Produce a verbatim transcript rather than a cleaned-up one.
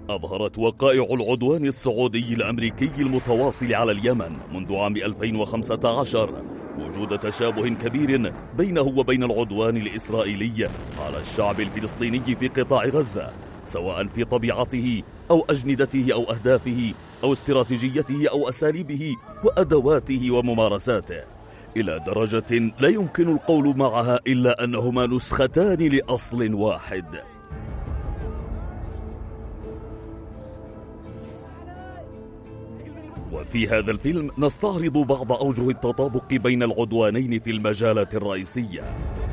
أظهرت وقائع العدوان السعودي الأمريكي المتواصل على اليمن منذ عام ألفين وخمسة عشر وجود تشابه كبير بينه وبين العدوان الإسرائيلي على الشعب الفلسطيني في قطاع غزة، سواء في طبيعته أو أجندته أو أهدافه أو استراتيجيته أو أساليبه وأدواته وممارساته، إلى درجة لا يمكن القول معها إلا أنهما نسختان لأصل واحد. وفي هذا الفيلم نستعرض بعض أوجه التطابق بين العدوانين في المجالات الرئيسية.